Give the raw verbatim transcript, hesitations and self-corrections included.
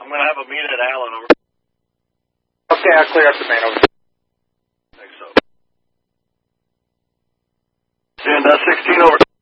I'm going to have a meet at Allen. Over. Okay, I'll clear up the main. Over. Thanks so. And uh, sixteen over.